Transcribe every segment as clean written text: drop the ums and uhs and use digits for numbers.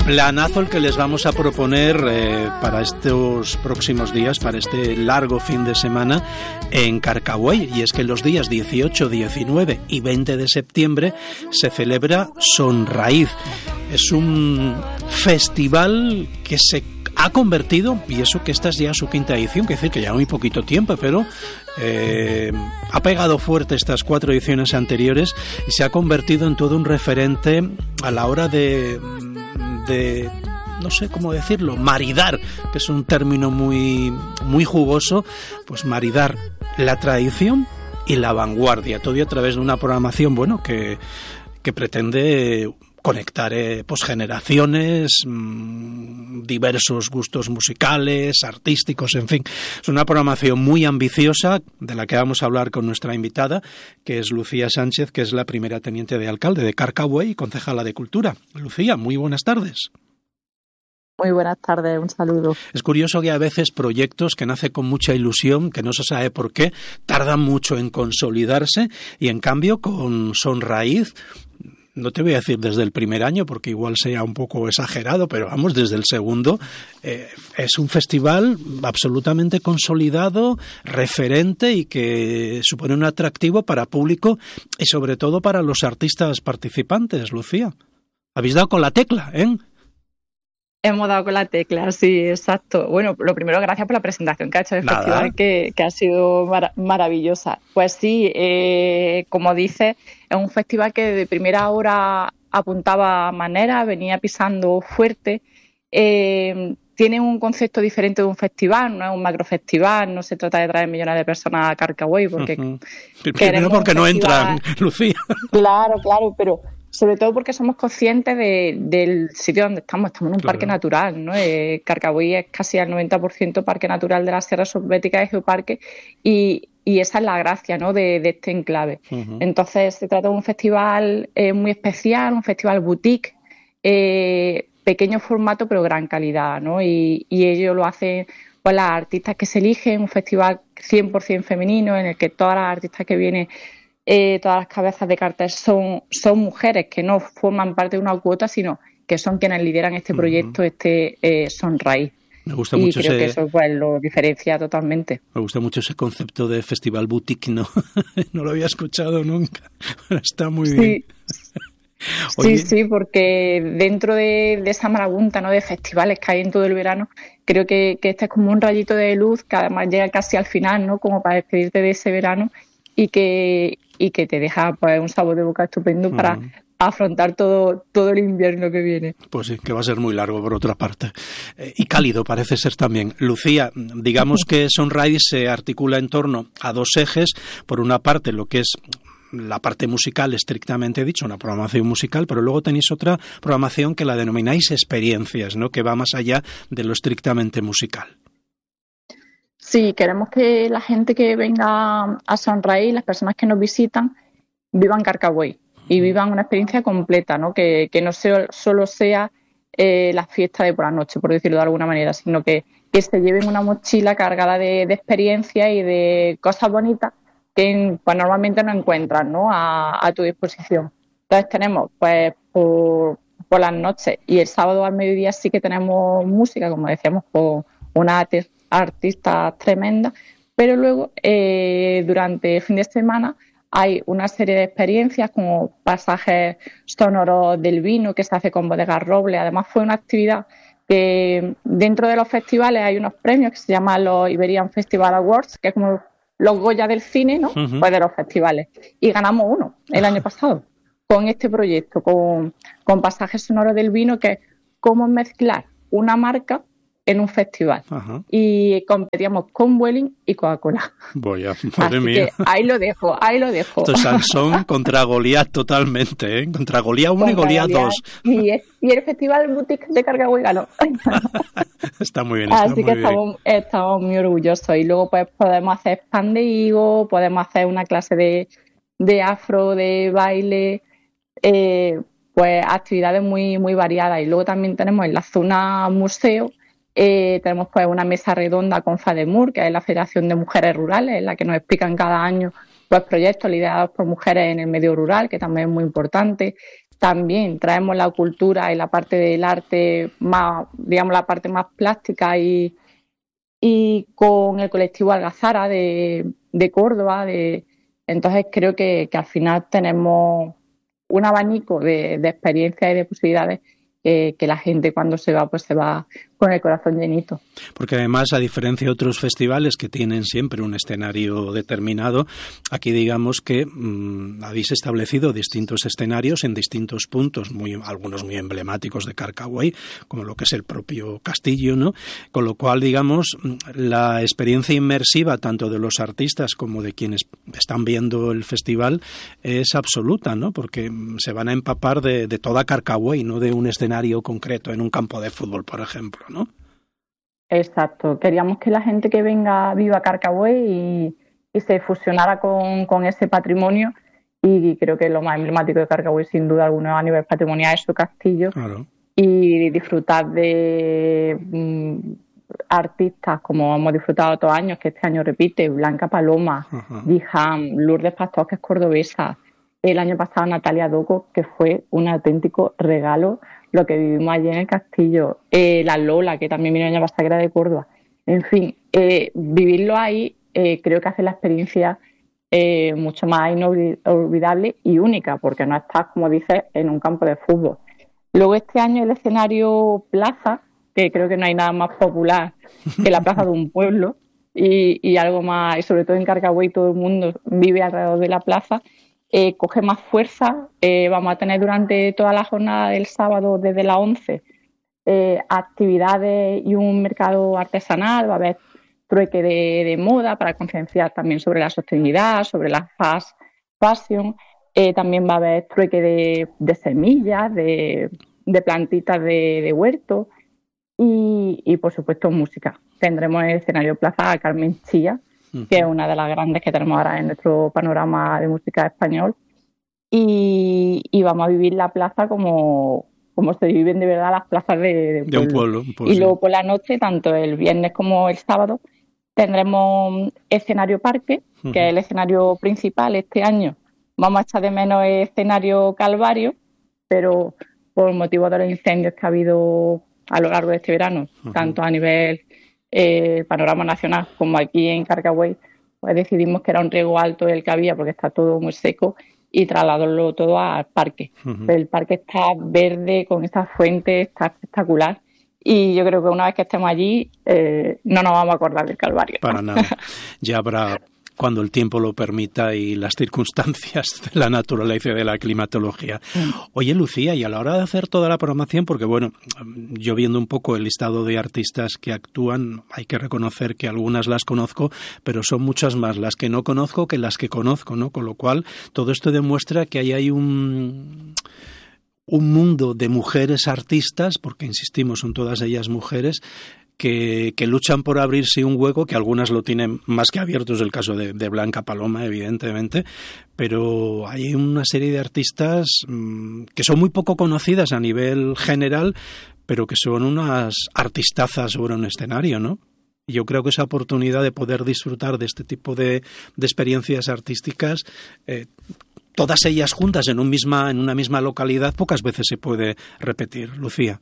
Planazo el que les vamos a proponer para estos próximos días, para este largo fin de semana en Carcagüey. Y es que los días 18, 19 y 20 de septiembre se celebra Sonraíz. Es un festival que se ha convertido, y eso que esta es ya su quinta edición, que decir que ya muy poquito tiempo, pero ha pegado fuerte estas 4 ediciones anteriores y se ha convertido en todo un referente a la hora de no sé cómo decirlo, maridar, que es un término muy jugoso, pues maridar la tradición y la vanguardia, todo a través de una programación, bueno, que pretende conectar pues generaciones, diversos gustos musicales, artísticos, en fin. Es una programación muy ambiciosa de la que vamos a hablar con nuestra invitada, que es Lucía Sánchez, que es la primera teniente de alcalde de Carcagüey y concejala de Cultura. Lucía, muy buenas tardes. Muy buenas tardes, un saludo. Es curioso que a veces proyectos que nacen con mucha ilusión, que no se sabe por qué, tardan mucho en consolidarse y en cambio con Sonraíz, no te voy a decir desde el primer año porque igual sea un poco exagerado, pero vamos, desde el segundo, es un festival absolutamente consolidado, referente y que supone un atractivo para público y sobre todo para los artistas participantes, Lucía. Habéis dado con la tecla, ¿eh? Hemos dado con la tecla, sí, exacto. Bueno, lo primero, gracias por la presentación que ha hecho del festival, que ha sido maravillosa. Pues sí, como dices, es un festival que de primera hora apuntaba manera, venía pisando fuerte. Tiene un concepto diferente de un festival, no es un macrofestival, no se trata de traer millones de personas a Carcagüey, porque primero porque no entran, Lucía. Claro, pero sobre todo porque somos conscientes del sitio donde estamos en un parque natural, ¿no? Carcagüey es casi al 90% parque natural de la Sierra Subbética de Geoparque y esa es la gracia, ¿no? de este enclave. Entonces se trata de un festival muy especial, un festival boutique, pequeño formato pero gran calidad, ¿no? Y ello lo hacen pues las artistas que se eligen, un festival 100% femenino en el que todas las artistas que vienen, todas las cabezas de cartel son mujeres que no forman parte de una cuota, sino que son quienes lideran este proyecto, Sonraíz. Me gusta mucho creo que eso pues lo diferencia totalmente. Me gusta mucho ese concepto de festival boutique, ¿no? No lo había escuchado nunca. Está muy bien. Oye. Sí, porque dentro de esa marabunta, ¿no? de festivales que hay en todo el verano, creo que este es como un rayito de luz que además llega casi al final, ¿no? Como para despedirte de ese verano y que te deja pues un sabor de boca estupendo para afrontar todo el invierno que viene. Pues sí, que va a ser muy largo por otra parte. Y cálido parece ser también. Lucía, digamos que Sonraíz se articula en torno a 2 ejes. Por una parte, lo que es la parte musical estrictamente dicho, una programación musical, pero luego tenéis otra programación que la denomináis experiencias, ¿no? Que va más allá de lo estrictamente musical. Sí, queremos que la gente que venga a Sonraíz, las personas que nos visitan, vivan Carcagüey y vivan una experiencia completa, ¿no? Que no solo sea la fiesta de por la noche, por decirlo de alguna manera, sino que se lleven una mochila cargada de experiencias y de cosas bonitas que pues, normalmente no encuentran, ¿no? a tu disposición. Entonces tenemos pues por las noches y el sábado al mediodía sí que tenemos música, como decíamos, con una artistas tremendas, pero luego durante el fin de semana hay una serie de experiencias como pasajes sonoros del vino que se hace con Bodegas Roble. Además fue una actividad que dentro de los festivales hay unos premios que se llaman los Iberian Festival Awards, que es como los Goya del cine, ¿no? Pues de los festivales. Y ganamos uno el año pasado con este proyecto, con pasajes sonoros del vino, que es cómo mezclar una marca en un festival. Y competíamos con Vueling y Coca-Cola. Madre mía. Que ahí lo dejo. Esto es Sansón contra Goliat totalmente, ¿eh? Contra Goliat 1 y Goliat 2. Y el Festival Boutique de Carcagüey ganó. Está muy bien. Así que estamos muy orgullosos. Y luego pues podemos hacer pan de higo, podemos hacer una clase de afro, de baile, pues actividades muy, muy variadas. Y luego también tenemos en la zona museo, tenemos pues una mesa redonda con FADEMUR, que es la Federación de Mujeres Rurales, en la que nos explican cada año pues proyectos liderados por mujeres en el medio rural, que también es muy importante. también traemos la cultura y la parte del arte más, digamos, la parte más plástica y con el colectivo Algazara de Córdoba. Entonces creo que al final tenemos un abanico de experiencias y de posibilidades que la gente cuando se va, pues se va con el corazón llenito. Porque además, a diferencia de otros festivales que tienen siempre un escenario determinado, aquí digamos que habéis establecido distintos escenarios en distintos puntos, algunos muy emblemáticos de Carcagüey, como lo que es el propio castillo, ¿no? Con lo cual, digamos, la experiencia inmersiva tanto de los artistas como de quienes están viendo el festival es absoluta, ¿no? Porque se van a empapar de toda Carcagüey, no de un escenario concreto en un campo de fútbol, por ejemplo, ¿no? Exacto. Queríamos que la gente que venga viva a Carcagüey y se fusionara con ese patrimonio, y creo que lo más emblemático de Carcagüey, sin duda alguna, a nivel patrimonial, es su castillo. Claro. Y disfrutar de artistas como hemos disfrutado todos los años, que este año repite, Blanca Paloma, Gijam, Lourdes Pastor, que es cordobesa, el año pasado Natalia Doco, que fue un auténtico regalo lo que vivimos allí en el castillo, la Lola, que también vino el año pasado, que era de Córdoba. En fin, vivirlo ahí creo que hace la experiencia mucho más inolvidable y única, porque no estás, como dices, en un campo de fútbol. Luego este año el escenario Plaza, que creo que no hay nada más popular que la plaza de un pueblo, y algo más, y sobre todo en Carcagüey todo el mundo vive alrededor de la plaza, coge más fuerza. Vamos a tener durante toda la jornada del sábado, desde las 11, actividades y un mercado artesanal. Va a haber trueque de moda para concienciar también sobre la sostenibilidad, sobre la fast fashion. También va a haber trueque de semillas, de plantitas de huerto y por supuesto música. Tendremos en el escenario Plaza a Carmen Chía, que es una de las grandes que tenemos ahora en nuestro panorama de música español, y vamos a vivir la plaza como se viven de verdad las plazas de un pueblo. Y luego por la noche, tanto el viernes como el sábado, tendremos escenario Parque, que es el escenario principal. Este año vamos a echar de menos el escenario Calvario, pero por motivo de los incendios que ha habido a lo largo de este verano, tanto a nivel panorama nacional como aquí en Carcagüey, pues decidimos que era un riesgo alto el que había porque está todo muy seco y trasladarlo todo al parque. El parque está verde con esta fuente, está espectacular, y yo creo que una vez que estemos allí no nos vamos a acordar del Calvario. Para nada. Ya habrá, cuando el tiempo lo permita y las circunstancias de la naturaleza y de la climatología. Oye, Lucía, y a la hora de hacer toda la programación, porque bueno, yo viendo un poco el listado de artistas que actúan, hay que reconocer que algunas las conozco, pero son muchas más las que no conozco que las que conozco, ¿no? Con lo cual, todo esto demuestra que ahí hay un mundo de mujeres artistas, porque insistimos, son todas ellas mujeres, que luchan por abrirse un hueco, que algunas lo tienen más que abierto, es el caso de Blanca Paloma, evidentemente, pero hay una serie de artistas que son muy poco conocidas a nivel general, pero que son unas artistazas sobre un escenario, ¿no? Y yo creo que esa oportunidad de poder disfrutar de este tipo de experiencias artísticas, todas ellas juntas en una misma localidad, pocas veces se puede repetir. Lucía.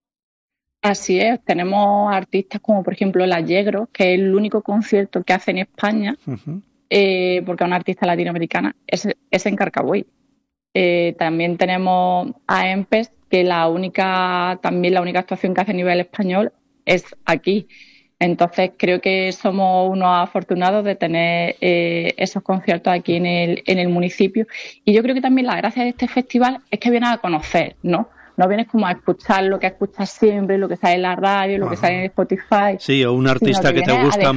Así es, tenemos artistas como por ejemplo La Yegro, que es el único concierto que hace en España, porque es una artista latinoamericana, es en Carcagüey. También tenemos a Empes, que la única actuación que hace a nivel español es aquí. Entonces creo que somos unos afortunados de tener esos conciertos aquí en el municipio, y yo creo que también la gracia de este festival es que vienes a conocer, ¿no? No vienes como a escuchar lo que escuchas siempre, lo que sale en la radio, lo que sale en Spotify. Sí, o un artista que te gusta